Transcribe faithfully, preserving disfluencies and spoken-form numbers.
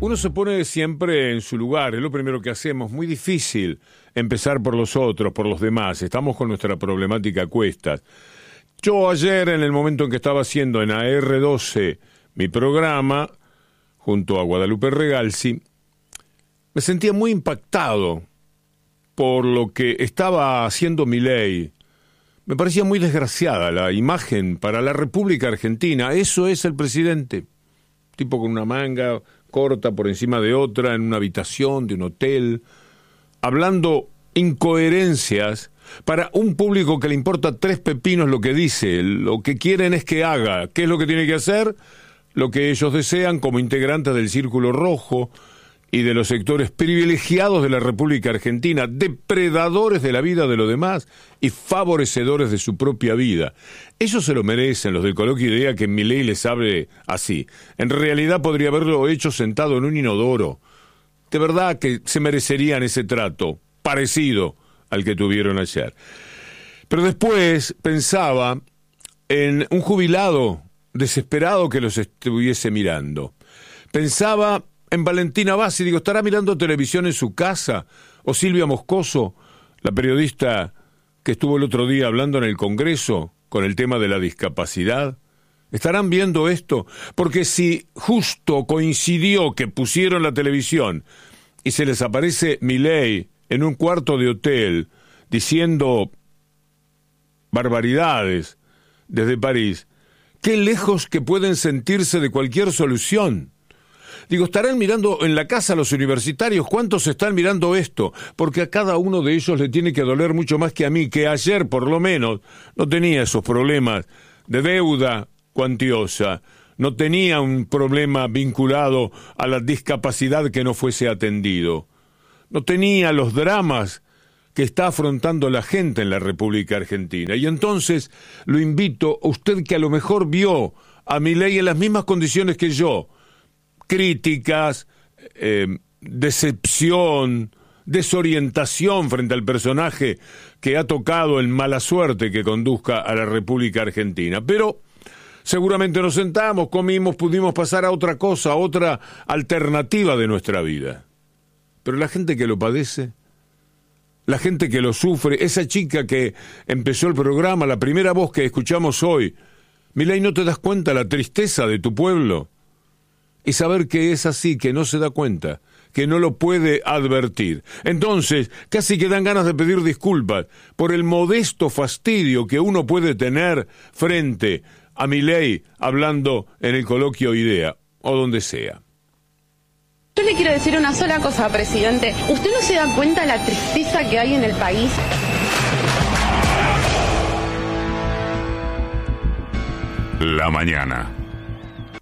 Uno se pone siempre en su lugar, es lo primero que hacemos. Muy difícil empezar por los otros, por los demás. Estamos con nuestra problemática a cuestas. Yo ayer, en el momento en que estaba haciendo en A R doce mi programa, junto a Guadalupe Regalsi, me sentía muy impactado por lo que estaba haciendo Milei. Me parecía muy desgraciada la imagen para la República Argentina. Eso es el presidente. Tipo con una manga corta por encima de otra, en una habitación de un hotel, hablando incoherencias para un público que le importa tres pepinos lo que dice. Lo que quieren es que haga. ¿Qué es lo que tiene que hacer? Lo que ellos desean como integrantes del Círculo Rojo y de los sectores privilegiados de la República Argentina, depredadores de la vida de los demás y favorecedores de su propia vida. Ellos se lo merecen, los del Coloquio Idea, que Milei les hable así. En realidad podría haberlo hecho sentado en un inodoro. De verdad que se merecerían ese trato, parecido al que tuvieron ayer. Pero después pensaba en un jubilado desesperado que los estuviese mirando. Pensaba en Valentina Bassi, digo, ¿estará mirando televisión en su casa? O Silvia Moscoso, la periodista que estuvo el otro día hablando en el Congreso con el tema de la discapacidad. ¿Estarán viendo esto? Porque si justo coincidió que pusieron la televisión y se les aparece Milei en un cuarto de hotel diciendo barbaridades desde París, qué lejos que pueden sentirse de cualquier solución. Digo, ¿estarán mirando en la casa los universitarios? ¿Cuántos están mirando esto? Porque a cada uno de ellos le tiene que doler mucho más que a mí, que ayer por lo menos no tenía esos problemas de deuda cuantiosa, no tenía un problema vinculado a la discapacidad que no fuese atendido, no tenía los dramas que está afrontando la gente en la República Argentina. Y entonces lo invito a usted que a lo mejor vio a Milei en las mismas condiciones que yo, críticas, eh, decepción, desorientación frente al personaje que ha tocado en mala suerte que conduzca a la República Argentina. Pero seguramente nos sentamos, comimos, pudimos pasar a otra cosa, a otra alternativa de nuestra vida. Pero la gente que lo padece, la gente que lo sufre, esa chica que empezó el programa, la primera voz que escuchamos hoy, Milei, ¿no te das cuenta la tristeza de tu pueblo? Y saber que es así, que no se da cuenta, que no lo puede advertir. Entonces, casi que dan ganas de pedir disculpas por el modesto fastidio que uno puede tener frente a Milei hablando en el Coloquio Idea, o donde sea. Yo le quiero decir una sola cosa, presidente. ¿Usted no se da cuenta de la tristeza que hay en el país? La mañana.